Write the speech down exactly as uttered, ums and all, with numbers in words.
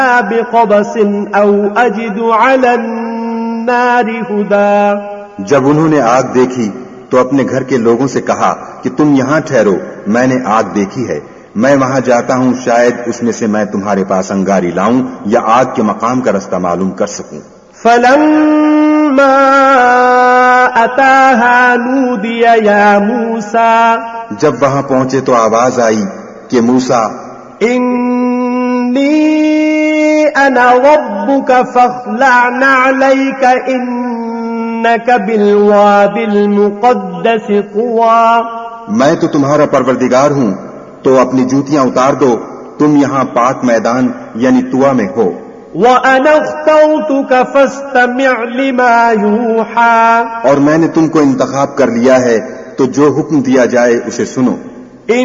बिक़बसिन औ अजिदु अलन्नारि हुदा। जब उन्होंने आग देखी तो अपने घर के लोगों से कहा कि तुम यहाँ ठहरो, मैंने आग देखी है, मैं वहां जाता हूँ, शायद उसमें से मैं तुम्हारे पास अंगारी लाऊं या आग के मकाम का रास्ता मालूम कर सकूं। फलम्मा अताहा नूदिया या मूसा, जब वहां पहुंचे तो आवाज आई कि मूसा, इन्नी अना रब्बुका फख्लअ अलैका इन्नका बिलवादिल मुक़द्दस तुवा। मैं तो तुम्हारा परवरदिगार हूँ, तो अपनी जूतियां उतार दो, तुम यहाँ पाक मैदान यानी तुआ में हो। व अना अख्तरतुका फस्तमिअ लिमा यूहा, और मैंने तुमको इंतखाब कर लिया है, तो जो हुक्म दिया जाए उसे सुनो।